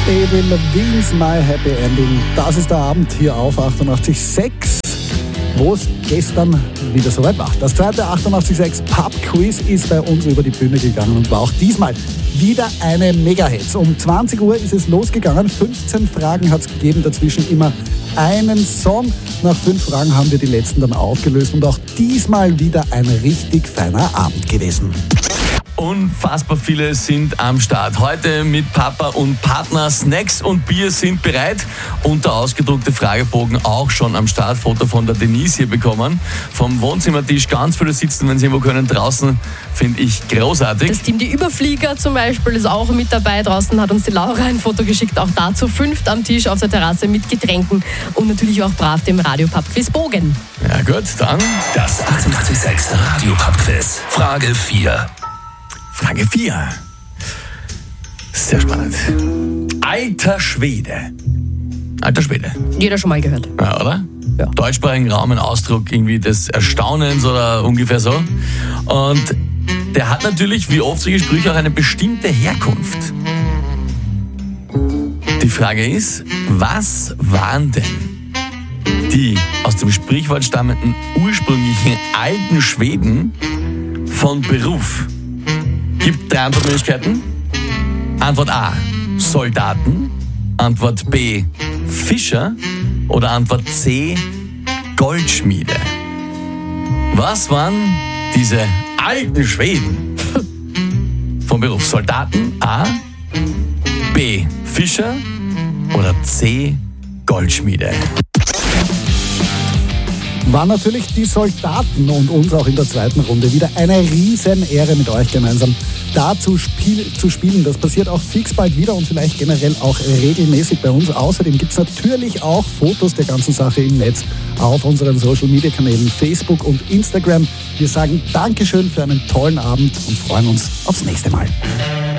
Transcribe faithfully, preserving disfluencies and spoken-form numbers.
Avril Lavigne's My Happy Ending. Das ist der Abend hier auf achtundachtzig Komma sechs, wo es gestern wieder soweit war. Das zweite achtundachtzig Komma sechs Pub-Quiz ist bei uns über die Bühne gegangen und war auch diesmal wieder eine Mega-Hits. Um zwanzig Uhr ist es losgegangen. fünfzehn Fragen hat es gegeben, dazwischen immer einen Song. Nach fünf Fragen haben wir die letzten dann aufgelöst und auch diesmal wieder ein richtig feiner Abend gewesen. Unfassbar viele sind am Start. Heute mit Papa und Partner. Snacks und Bier sind bereit und der ausgedruckte Fragebogen auch schon am Start. Foto von der Denise hier bekommen. Vom Wohnzimmertisch ganz viele sitzen, wenn sie irgendwo können, draußen. Finde ich großartig. Das Team Die Überflieger zum Beispiel ist auch mit dabei. Draußen hat uns die Laura ein Foto geschickt. Auch dazu fünft am Tisch auf der Terrasse mit Getränken und natürlich auch brav dem Radio-Pub-Quiz Bogen. Ja gut, dann das achtundachtzig Komma sechs Radio-Pub-Quiz. Frage vier. Frage vier. Sehr spannend. Alter Schwede. Alter Schwede. Jeder schon mal gehört. Ja, oder? Ja. Deutschsprachigen Raum, ein Ausdruck irgendwie des Erstaunens oder ungefähr so. Und der hat natürlich, wie oft solche Sprüche, auch eine bestimmte Herkunft. Die Frage ist, was waren denn die aus dem Sprichwort stammenden ursprünglichen alten Schweden von Beruf? Gibt drei Antwortmöglichkeiten. Antwort A, Soldaten. Antwort B, Fischer. Oder Antwort C, Goldschmiede. Was waren diese alten Schweden vom Beruf? Soldaten, A, B, Fischer oder C, Goldschmiede? Waren natürlich die Soldaten und uns auch in der zweiten Runde wieder eine Riesenehre mit euch gemeinsam da zu, spiel, zu spielen. Das passiert auch fix bald wieder und vielleicht generell auch regelmäßig bei uns. Außerdem gibt es natürlich auch Fotos der ganzen Sache im Netz auf unseren Social-Media-Kanälen Facebook und Instagram. Wir sagen Dankeschön für einen tollen Abend und freuen uns aufs nächste Mal.